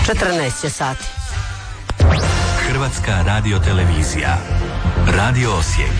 14 je sati. Hrvatska radiotelevizija. Radio Osijek.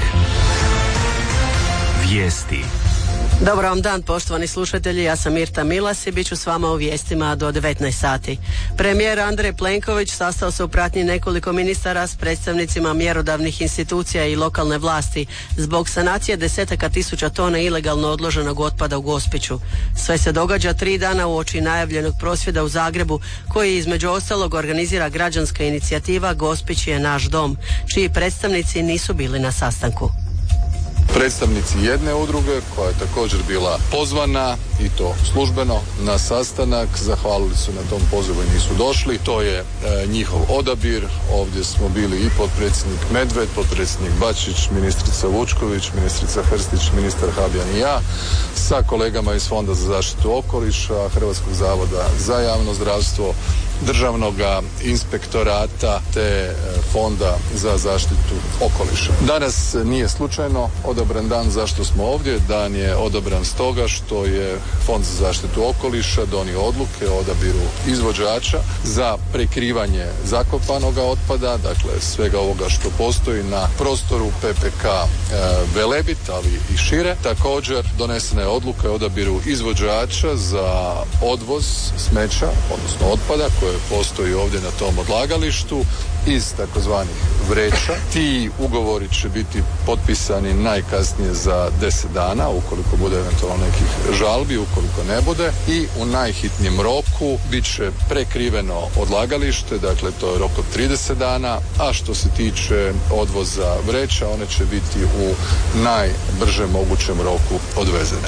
Vijesti. Dobar vam dan, poštovani slušatelji, ja sam Mirta Milas i bit ću s vama u vijestima do 19 sati. Premijer Andrej Plenković sastao se u pratnji nekoliko ministara s predstavnicima mjerodavnih institucija i lokalne vlasti zbog sanacije desetaka tisuća tona ilegalno odloženog otpada u Gospiću. Sve se događa 3 dana uoči najavljenog prosvjeda u Zagrebu, koji između ostalog organizira građanska inicijativa Gospić je naš dom, čiji predstavnici nisu bili na sastanku. Predstavnici jedne udruge koja je također bila pozvana i to službeno na sastanak, zahvalili su na tom pozivu i nisu došli. To je njihov odabir. Ovdje smo bili i potpredsjednik Medved, potpredsjednik Bačić, ministrica Vučković, ministrica Hrstić, ministar Habijan i ja sa kolegama iz Fonda za zaštitu okoliša, Hrvatskog zavoda za javno zdravstvo, Državnog inspektorata te Fonda za zaštitu okoliša. Danas nije slučajno odabran dan. Zašto smo ovdje? Dan je odabran stoga što je Fond za zaštitu okoliša donio odluke o odabiru izvođača za prekrivanje zakopanog otpada, dakle svega ovoga što postoji na prostoru PPK Velebit, ali i šire. Također donesena je odluka o odabiru izvođača za odvoz smeća, odnosno otpada koje postoji ovdje na tom odlagalištu iz takozvanih vreća. Ti ugovori će biti potpisani najkasnije za 10 dana, ukoliko bude eventualno nekih žalbi, ukoliko ne bude, i u najhitnijem roku bit će prekriveno odlagalište, dakle to je rok od 30 dana, a što se tiče odvoza vreća, one će biti u najbržem mogućem roku odvezene.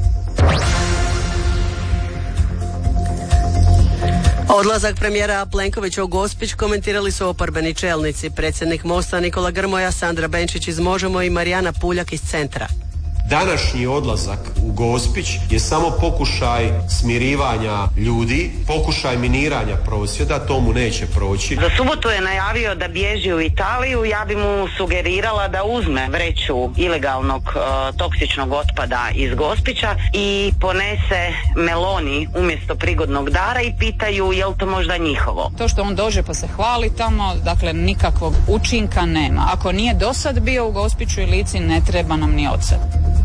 Odlazak premijera Plenkovića u Gospić komentirali su oporbeni čelnici, predsjednik Mosta Nikola Grmoja, Sandra Benčić iz Možemo i Marijana Puljak iz Centra. Današnji odlazak u Gospić je samo pokušaj smirivanja ljudi, pokušaj miniranja prosvjeda, to mu neće proći. Za subotu je najavio da bježi u Italiju, ja bi mu sugerirala da uzme vreću ilegalnog toksičnog otpada iz Gospića i ponese meloni umjesto prigodnog dara i pitaju je li to možda njihovo. To što on dođe pa se hvali tamo, dakle nikakvog učinka nema. Ako nije dosad bio u Gospiću i Lici, ne treba nam ni odsad.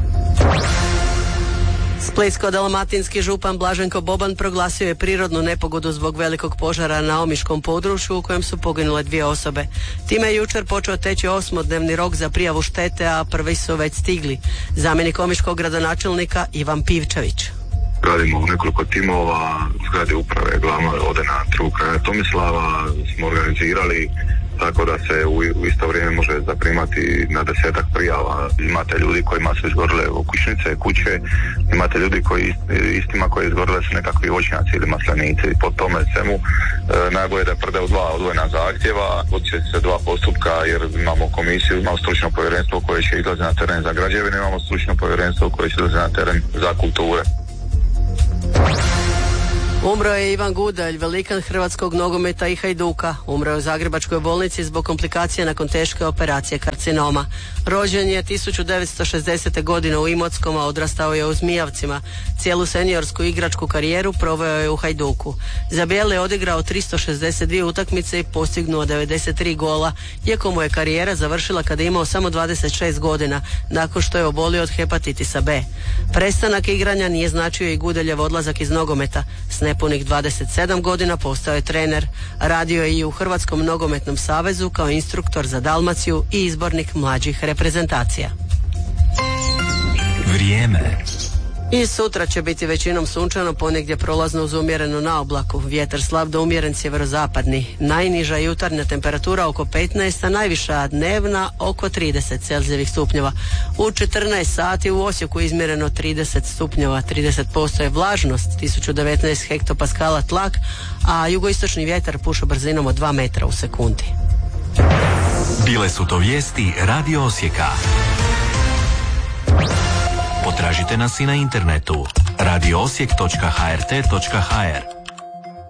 Splitsko-dalmatinski župan Blaženko Boban proglasio je prirodnu nepogodu zbog velikog požara na omiškom području u kojem su poginule 2 osobe. Time je jučer počeo teći 8-dnevni rok za prijavu štete, a prvi su već stigli. Zamjenik omiškog gradonačelnika Ivan Pivčević. Radimo u nekoliko timova, zgrade uprave glavnog odena kraja Tomislava smo organizirali tako da se u isto vrijeme može zaprimati na 10-ak prijava. Imate ljudi kojima su izgorile okućnice, kuće, imate ljudi koji istima koji izgorile su nekakvi voćnjaci ili maslenici. Po tome svemu najbolje da prde u 2 odvojena zahtjeva. Vodit će se 2 postupka jer imamo komisiju, imamo stručno povjerenstvo koje će izlazi na teren za građevine, imamo stručno povjerenstvo koje će izlazi na teren za kulture. Umro je Ivan Gudelj, velikan hrvatskog nogometa i Hajduka. Umro je u Zagrebačkoj bolnici zbog komplikacija nakon teške operacije karcinoma. Rođen je 1960. godine u Imotskom, a odrastao je u Zmijavcima. Cijelu seniorsku igračku karijeru proveo je u Hajduku. Za bijele je odigrao 362 utakmice i postignuo 93 gola, iako mu je karijera završila kada je imao samo 26 godina, nakon što je obolio od hepatitisa B. Prestanak igranja nije značio i Gudeljev odlazak iz nogometa. S nepunih 27 godina postao je trener. Radio je i u Hrvatskom nogometnom savezu kao instruktor za Dalmaciju i izbornik mlađih reprezentacija. Vrijeme. I sutra će biti većinom sunčano, ponegdje prolazno uz umjerenu naoblaku. Vjetar slab do umjeren sjeverozapadni. Najniža jutarnja temperatura oko 15, a najviša dnevna oko 30 Celzijevih stupnjeva. U 14 sati u Osijeku izmjereno 30 stupnjeva, 30% je vlažnost, 1019 hektopaskala tlak, a jugoistočni vjetar puše brzinom od 2 metra u sekundi. Bile su to vijesti Radio Osijeka. Potražite nas i na internetu radioosijek.hrt.hr.